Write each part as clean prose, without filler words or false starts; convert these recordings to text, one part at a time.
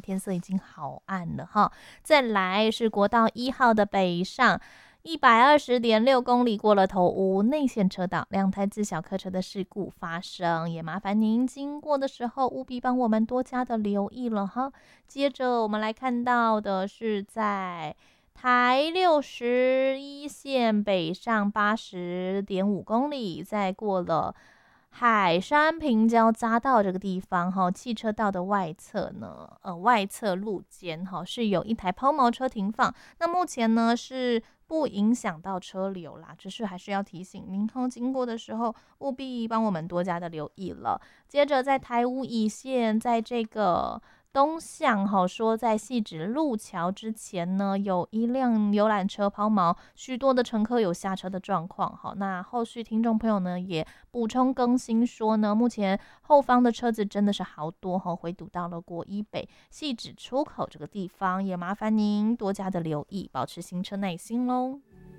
天色已经好暗了哈。再来是国道1号的北上120.6公里，过了头屋内线车道，2台自小客车的事故发生，也麻烦您经过的时候务必帮我们多加的留意了哈。接着我们来看到的是在台61线北上80.5公里，再过了海山平交匝道这个地方哈，汽车道的外侧呢，外侧路肩哈是有一台抛锚车停放，那目前呢是不影响到车流啦，只是还是要提醒您经过的时候务必帮我们多加的留意了。接着在台五乙线，在这个东向说在汐止路桥之前呢，有一辆游览车抛锚，许多的乘客有下车的状况。好，那后续听众朋友呢也补充更新说呢，目前后方的车子真的是好多回堵到了国一北汐止出口这个地方，也麻烦您多加的留意，保持行车耐心喽。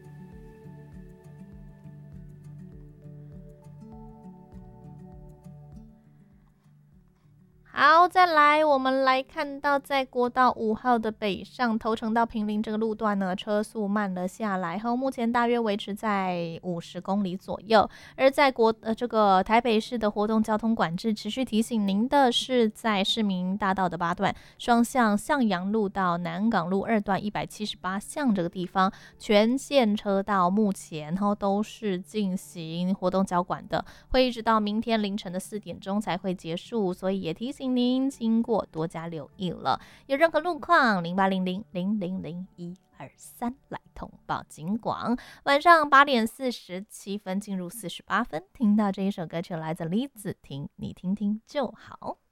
好，再来我们来看到在国道5号的北上头城到坪林这个路段呢，车速慢了下来后，目前大约维持在50公里左右。而在这个台北市的活动交通管制，持续提醒您的是在市民大道的8段双向向阳路到南港路2段178巷这个地方，全线车道目前都是进行活动交管的，会一直到明天凌晨的4点钟才会结束，所以也提醒您经过多加留意了。有任何路况0800000123来通报警广。晚上8点47分进入48分，听到这一首歌曲来自李子婷，你听听就好。